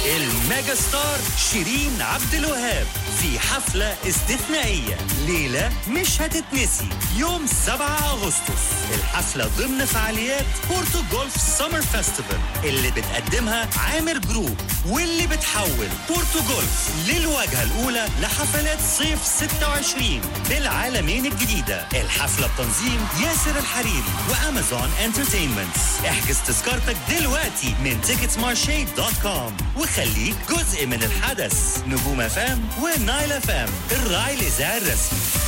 الميجا ستار شيرين عبد الوهاب في حفلة استثنائية، ليلة مش هتتنسي، يوم 7 أغسطس. الحفلة ضمن فعاليات بورتو جولف سمر فيستيفال اللي بتقدمها عامر جروب، واللي بتحول بورتو جولف للواجهة الأولى لحفلات صيف 26 بالعالمين الجديدة. الحفلة بتنظيم ياسر الحريري وأمازون انترتينمنت. احجز تذكرتك دلوقتي من ticketsmarche.com وخليك جزء من الحدث. نجوم FM ونايل FM، الراعي الإذاعي الرسمي.